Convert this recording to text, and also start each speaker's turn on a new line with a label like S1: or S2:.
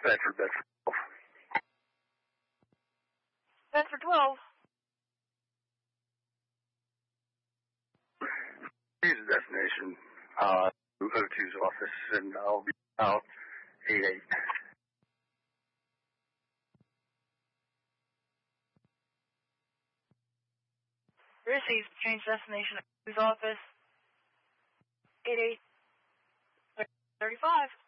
S1: Bedford 12.
S2: Bedford 12?
S1: He's the destination. O2's office, and I'll be out 8-8.
S2: Received. Change destination. O2's office. 88. 35.